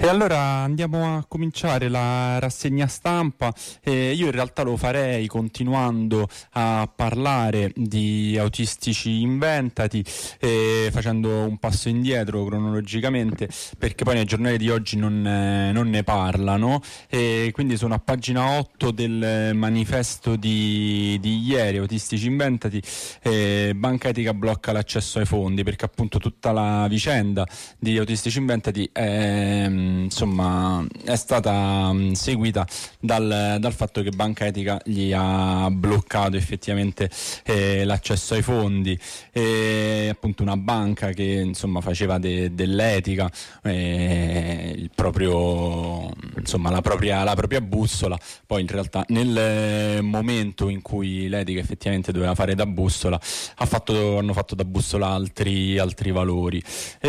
E allora andiamo a cominciare la rassegna stampa. Io in realtà lo farei continuando a parlare di Autistici Inventati, facendo un passo indietro cronologicamente, perché poi nei giornali di oggi non ne parlano, e quindi sono a pagina 8 del manifesto di ieri. Autistici Inventati, Banca Etica blocca l'accesso ai fondi, perché appunto tutta la vicenda di Autistici Inventati insomma è stata seguita dal fatto che Banca Etica gli ha bloccato effettivamente l'accesso ai fondi, appunto una banca che insomma faceva dell'etica il proprio, insomma la propria bussola. Poi in realtà nel momento in cui l'etica effettivamente doveva fare da bussola hanno fatto da bussola altri valori,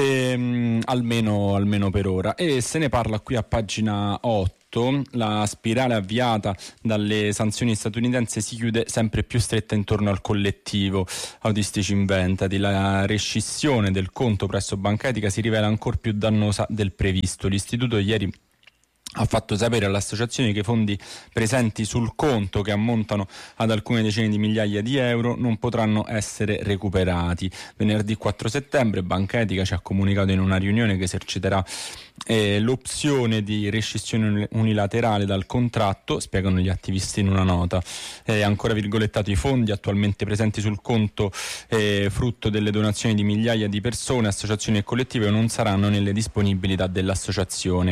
almeno per ora. E se ne parla qui a pagina 8. La spirale avviata dalle sanzioni statunitensi si chiude sempre più stretta intorno al collettivo Autistici Inventati. La rescissione del conto presso Banca Etica si rivela ancora più dannosa del previsto. L'istituto ieri ha fatto sapere all'associazione che i fondi presenti sul conto, che ammontano ad alcune decine di migliaia di euro, non potranno essere recuperati. Venerdì 4 settembre Banca Etica ci ha comunicato in una riunione che eserciterà l'opzione di rescissione unilaterale dal contratto, spiegano gli attivisti in una nota. Ancora virgolettato: i fondi attualmente presenti sul conto, frutto delle donazioni di migliaia di persone, associazioni e collettive, non saranno nelle disponibilità dell'associazione.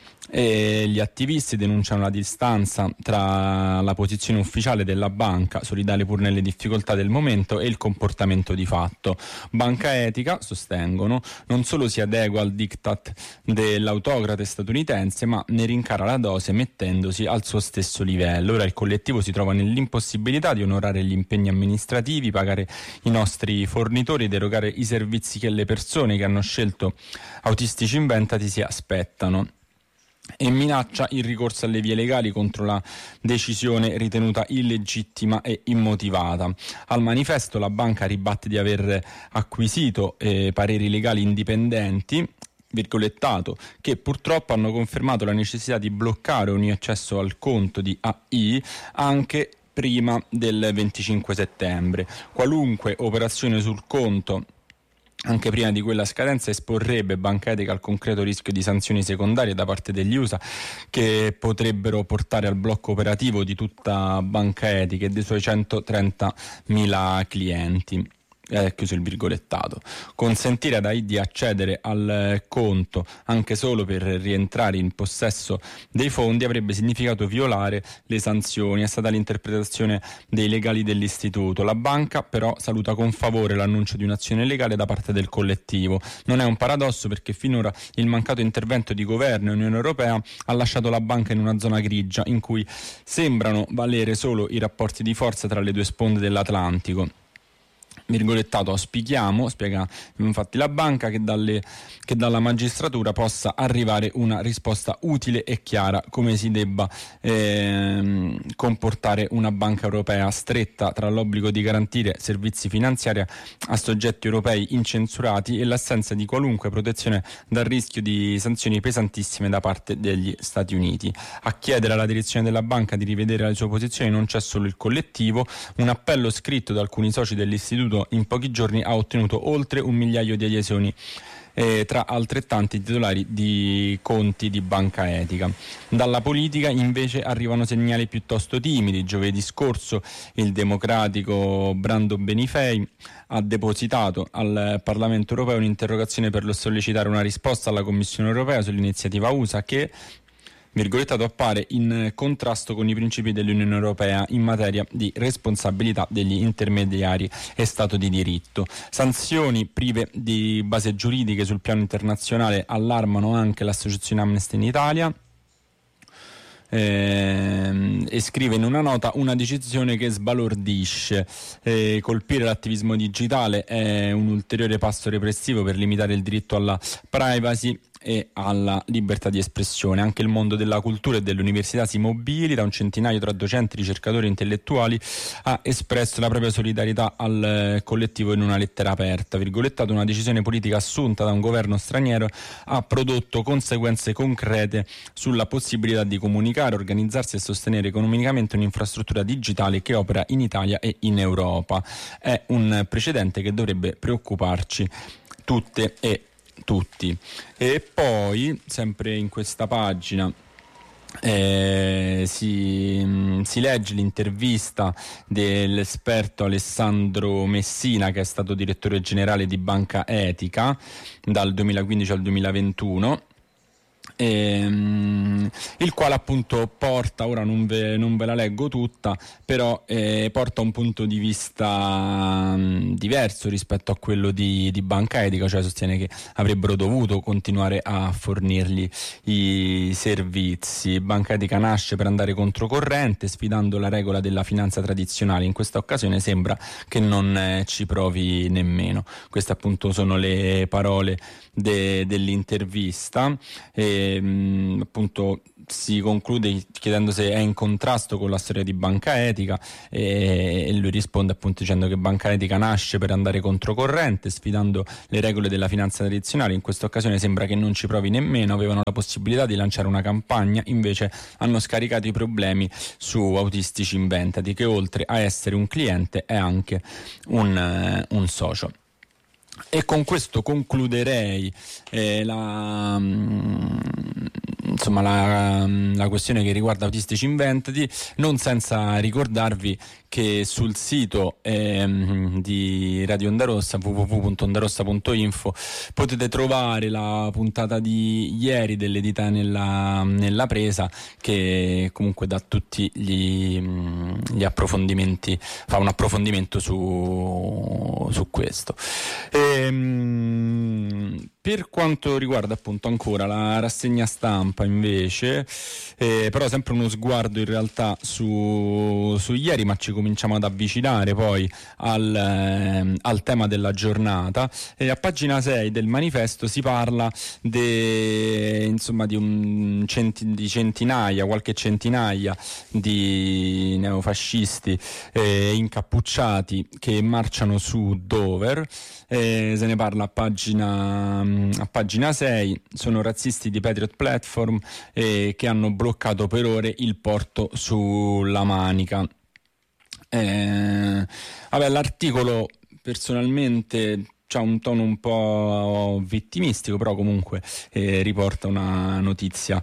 Gli attivisti denunciano la distanza tra la posizione ufficiale della banca, solidale pur nelle difficoltà del momento, e il comportamento di fatto. Banca Etica, sostengono, non solo si adegua al diktat dell'autocrate statunitense, ma ne rincara la dose mettendosi al suo stesso livello. Ora il collettivo si trova nell'impossibilità di onorare gli impegni amministrativi, pagare i nostri fornitori ed erogare i servizi che le persone che hanno scelto Autistici Inventati si aspettano, e minaccia il ricorso alle vie legali contro la decisione ritenuta illegittima e immotivata. Al manifesto la banca ribatte di aver acquisito pareri legali indipendenti, virgolettato, che purtroppo hanno confermato la necessità di bloccare ogni accesso al conto di AI anche prima del 25 settembre. Qualunque operazione sul conto anche prima di quella scadenza esporrebbe Banca Etica al concreto rischio di sanzioni secondarie da parte degli USA, che potrebbero portare al blocco operativo di tutta Banca Etica e dei suoi 130.000 clienti. Chiuso il virgolettato. Consentire ad AI di accedere al conto anche solo per rientrare in possesso dei fondi avrebbe significato violare le sanzioni. È stata l'interpretazione dei legali dell'istituto. La banca però saluta con favore l'annuncio di un'azione legale da parte del collettivo. Non è un paradosso, perché finora il mancato intervento di governo e Unione Europea ha lasciato la banca in una zona grigia in cui sembrano valere solo i rapporti di forza tra le due sponde dell'Atlantico. Virgolettato: auspichiamo, spiega infatti la banca, che dalla magistratura possa arrivare una risposta utile e chiara come si debba comportare una banca europea, stretta tra l'obbligo di garantire servizi finanziari a soggetti europei incensurati e l'assenza di qualunque protezione dal rischio di sanzioni pesantissime da parte degli Stati Uniti. A chiedere alla direzione della banca di rivedere le sue posizioni non c'è solo il collettivo. Un appello scritto da alcuni soci dell'istituto in pochi giorni ha ottenuto oltre 1 migliaio di adesioni, tra altrettanti titolari di conti di Banca Etica. Dalla politica invece arrivano segnali piuttosto timidi. Giovedì scorso il democratico Brando Benifei ha depositato al Parlamento europeo un'interrogazione per sollecitare una risposta alla Commissione europea sull'iniziativa USA che, virgolettato, appare in contrasto con i principi dell'Unione Europea in materia di responsabilità degli intermediari e Stato di diritto. Sanzioni prive di base giuridiche sul piano internazionale allarmano anche l'associazione Amnesty in Italia. E scrive in una nota: una decisione che sbalordisce. Colpire l'attivismo digitale è un ulteriore passo repressivo per limitare il diritto alla privacy e alla libertà di espressione. Anche il mondo della cultura e dell'università si mobilita, un centinaio tra docenti, ricercatori e intellettuali ha espresso la propria solidarietà al collettivo in una lettera aperta. Virgolettato, una decisione politica assunta da un governo straniero ha prodotto conseguenze concrete sulla possibilità di comunicare, organizzarsi e sostenere economicamente un'infrastruttura digitale che opera in Italia e in Europa. È un precedente che dovrebbe preoccuparci tutte e tutti. E poi, sempre in questa pagina, si legge l'intervista dell'esperto Alessandro Messina, che è stato direttore generale di Banca Etica dal 2015 al 2021. Il quale appunto porta, ora non ve la leggo tutta, però porta un punto di vista diverso rispetto a quello di Banca Etica, cioè sostiene che avrebbero dovuto continuare a fornirgli i servizi. Banca Etica nasce per andare controcorrente, sfidando la regola della finanza tradizionale. In questa occasione sembra che non ci provi nemmeno. Queste appunto sono le parole dell'intervista. Appunto si conclude chiedendo se è in contrasto con la storia di Banca Etica, e lui risponde appunto dicendo che Banca Etica nasce per andare controcorrente, sfidando le regole della finanza tradizionale. In questa occasione sembra che non ci provi nemmeno. Avevano la possibilità di lanciare una campagna, invece hanno scaricato i problemi su Autistici Inventati, che oltre a essere un cliente è anche un socio. E con questo concluderei la questione che riguarda Autistici Inventati, non senza ricordarvi che sul sito di Radio Onda Rossa, www.ondarossa.info, potete trovare la puntata di ieri dell'Edita nella presa, che comunque dà tutti gli approfondimenti, fa un approfondimento su questo. Per quanto riguarda appunto ancora la rassegna stampa invece, però sempre uno sguardo in realtà su ieri, ma ci cominciamo ad avvicinare poi al tema della giornata. A pagina 6 del manifesto si parla di centinaia, qualche centinaia di neofascisti incappucciati che marciano su Dover. Se ne parla a pagina 6. Sono razzisti di Patriot Platform che hanno bloccato per ore il porto sulla Manica. L'articolo personalmente c'ha un tono un po' vittimistico, però comunque riporta una notizia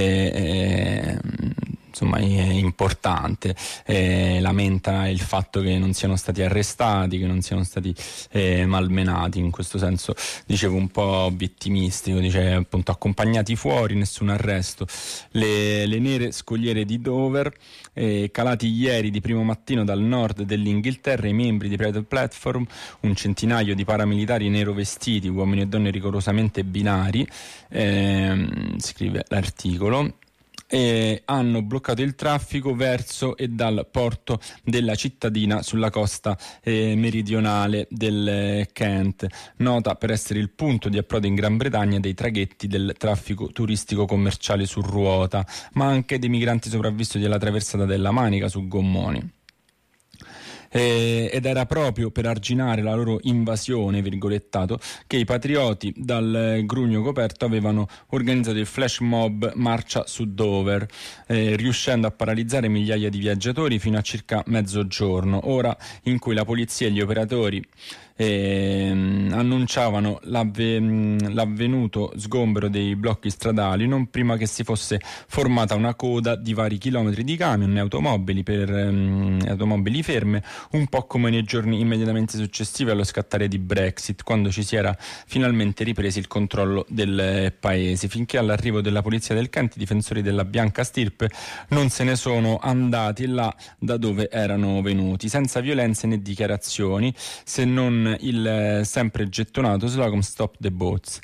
importante. Lamenta il fatto che non siano stati arrestati, che non siano stati malmenati. In questo senso dicevo un po' vittimistico, dice appunto accompagnati fuori, nessun arresto. Le nere scogliere di Dover, calati ieri di primo mattino dal nord dell'Inghilterra, i membri di Patriot Platform, un centinaio di paramilitari nero vestiti, uomini e donne rigorosamente binari, scrive l'articolo, hanno bloccato il traffico verso e dal porto della cittadina sulla costa meridionale del Kent, nota per essere il punto di approdo in Gran Bretagna dei traghetti del traffico turistico commerciale su ruota, ma anche dei migranti sopravvissuti alla traversata della Manica su gommoni. Ed era proprio per arginare la loro invasione, virgolettato, che i patrioti dal Grugno Coperto avevano organizzato il flash mob Marcia su Dover, riuscendo a paralizzare migliaia di viaggiatori fino a circa mezzogiorno, ora in cui la polizia e gli operatori annunciavano l'avvenuto sgombero dei blocchi stradali non prima che si fosse formata una coda di vari chilometri di camion e automobili ferme, un po' come nei giorni immediatamente successivi allo scattare di Brexit, quando ci si era finalmente ripresi il controllo del paese, finché all'arrivo della polizia del Kent i difensori della bianca stirpe non se ne sono andati là da dove erano venuti, senza violenze né dichiarazioni, se non il sempre gettonato slogan Stop the Boats.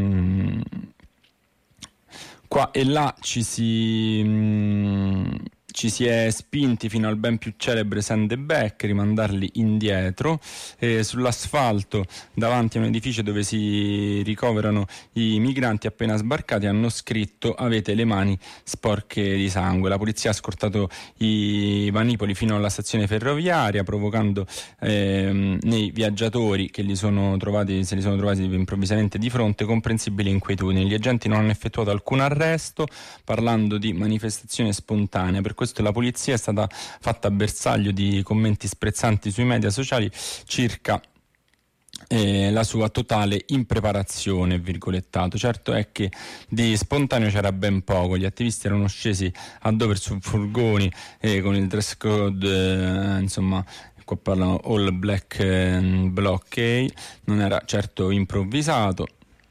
Qua e là ci ci si è spinti fino al ben più celebre Send the Back, rimandarli indietro. Sull'asfalto davanti a un edificio dove si ricoverano i migranti appena sbarcati hanno scritto: avete le mani sporche di sangue. La polizia ha scortato i manipoli fino alla stazione ferroviaria, provocando nei viaggiatori che se li sono trovati improvvisamente di fronte comprensibili inquietudini. Gli agenti non hanno effettuato alcun arresto, parlando di manifestazione spontanea. Per questo la polizia è stata fatta bersaglio di commenti sprezzanti sui media sociali circa la sua totale impreparazione, virgolettato. Certo è che di spontaneo c'era ben poco. Gli attivisti erano scesi a Dover su furgoni con il dress code, insomma, qua parlano all black blockade, non era certo improvvisato.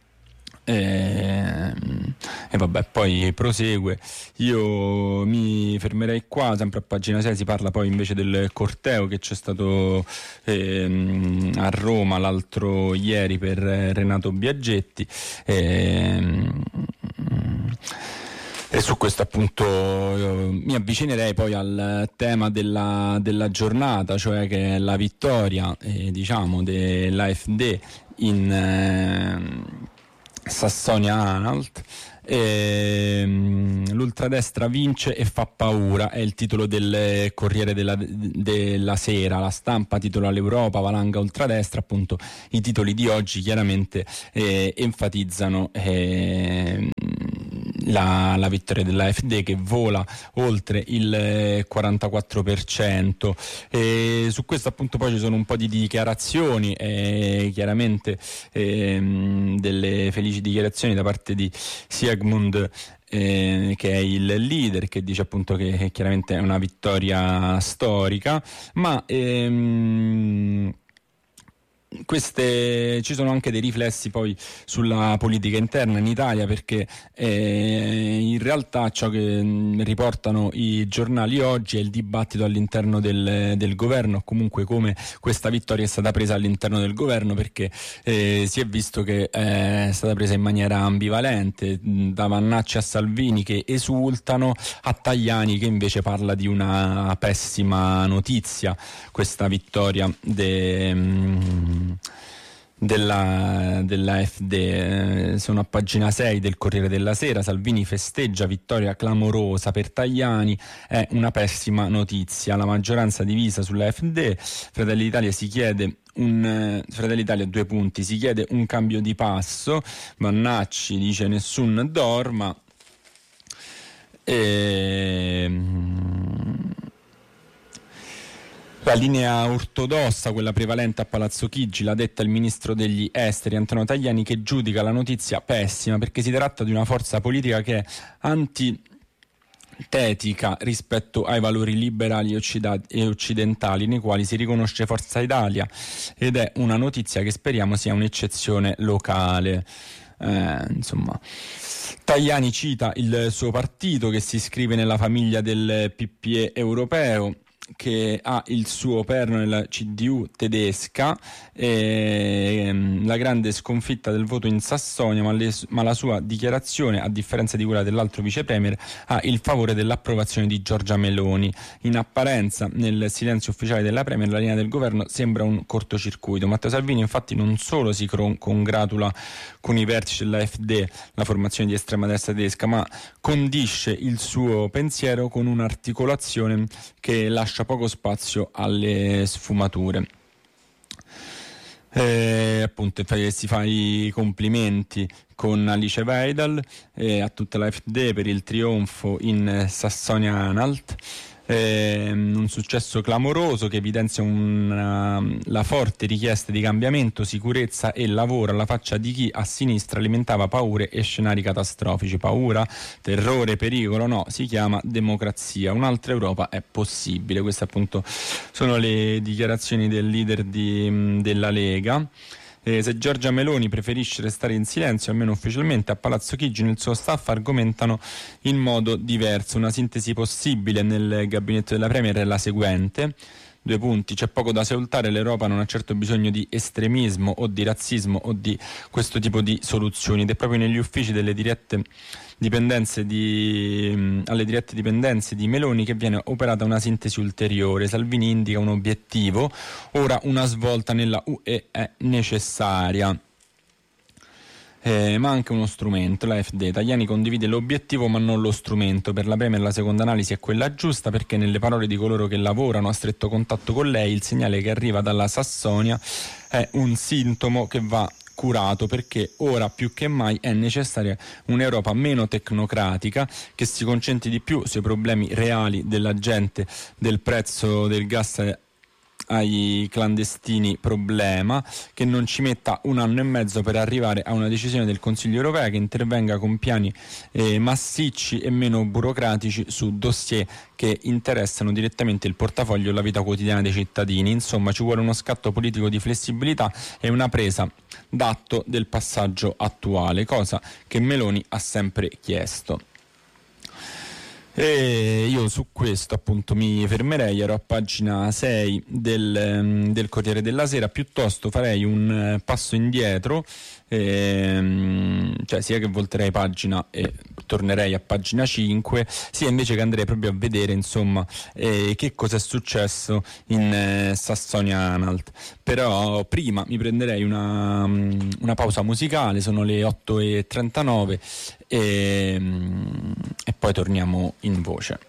E vabbè, poi prosegue. Io mi fermerei qua, sempre a pagina 6 si parla poi invece del corteo che c'è stato a Roma l'altro ieri per Renato Biaggetti, e su questo appunto mi avvicinerei poi al tema della giornata, cioè che è la vittoria diciamo dell'AfD in Sassonia-Anhalt. L'ultradestra vince e fa paura, è il titolo del Corriere della Sera. La Stampa titola: l'Europa valanga ultradestra. Appunto i titoli di oggi chiaramente enfatizzano la vittoria dell'AfD, che vola oltre il 44%. E su questo appunto poi ci sono un po' di dichiarazioni, chiaramente delle felici dichiarazioni da parte di Sigmund, che è il leader, che dice appunto che chiaramente è una vittoria storica, ma ci sono anche dei riflessi poi sulla politica interna in Italia, perché in realtà ciò che riportano i giornali oggi è il dibattito all'interno del governo, comunque come questa vittoria è stata presa all'interno del governo, perché si è visto che è stata presa in maniera ambivalente, da Vannacci a Salvini che esultano, a Tajani che invece parla di una pessima notizia questa vittoria dell'AfD. Sono a pagina 6 del Corriere della Sera. Salvini festeggia vittoria clamorosa per Tajani, è una pessima notizia. La maggioranza divisa sull'AfD. Fratelli d'Italia si chiede Fratelli d'Italia 2 punti, si chiede un cambio di passo. Vannacci dice nessun dorma. La linea ortodossa, quella prevalente a Palazzo Chigi, l'ha detta il ministro degli esteri Antonio Tajani, che giudica la notizia pessima perché si tratta di una forza politica che è antitetica rispetto ai valori liberali e occidentali nei quali si riconosce Forza Italia, ed è una notizia che speriamo sia un'eccezione locale. Insomma, Tajani cita il suo partito, che si iscrive nella famiglia del PPE europeo, che ha il suo perno nella CDU tedesca, la grande sconfitta del voto in Sassonia, ma la sua dichiarazione, a differenza di quella dell'altro vice premier, ha il favore dell'approvazione di Giorgia Meloni. In apparenza, nel silenzio ufficiale della premier, la linea del governo sembra un cortocircuito. Matteo Salvini infatti non solo si congratula con i vertici dell'AfD, la formazione di estrema destra tedesca, ma condisce il suo pensiero con un'articolazione che lascia poco spazio alle sfumature. Appunto, si fa i complimenti con Alice Weidel a tutta l'AfD per il trionfo in Sassonia-Anhalt. Un successo clamoroso che evidenzia la forte richiesta di cambiamento, sicurezza e lavoro alla faccia di chi a sinistra alimentava paure e scenari catastrofici. Paura, terrore, pericolo, no, si chiama democrazia. Un'altra Europa è possibile. Queste appunto sono le dichiarazioni del leader della Lega. Se Giorgia Meloni preferisce restare in silenzio, almeno ufficialmente, a Palazzo Chigi nel suo staff argomentano in modo diverso. Una sintesi possibile nel gabinetto della Premier è la seguente: due punti, c'è poco da esultare, l'Europa non ha certo bisogno di estremismo o di razzismo o di questo tipo di soluzioni, ed è proprio negli uffici delle dirette dipendenze alle dirette dipendenze di Meloni che viene operata una sintesi ulteriore. Salvini indica un obiettivo, ora una svolta nella UE è necessaria. Ma anche uno strumento, l'AfD. Tajani condivide l'obiettivo ma non lo strumento. Per la Premier la seconda analisi è quella giusta, perché nelle parole di coloro che lavorano a stretto contatto con lei il segnale che arriva dalla Sassonia è un sintomo che va curato, perché ora più che mai è necessaria un'Europa meno tecnocratica, che si concentri di più sui problemi reali della gente, del prezzo del gas ai clandestini problema, che non ci metta un anno e mezzo per arrivare a una decisione del Consiglio europeo, che intervenga con piani massicci e meno burocratici su dossier che interessano direttamente il portafoglio e la vita quotidiana dei cittadini. Insomma, ci vuole uno scatto politico di flessibilità e una presa d'atto del passaggio attuale, cosa che Meloni ha sempre chiesto. E io su questo appunto mi fermerei, ero a pagina 6 del Corriere della Sera. Piuttosto farei un passo indietro, cioè sia che volterei pagina e tornerei a pagina 5, sia invece che andrei proprio a vedere insomma che cosa è successo in Sassonia-Anhalt. Però prima mi prenderei una pausa musicale, sono le 8:39 e poi torniamo in voce.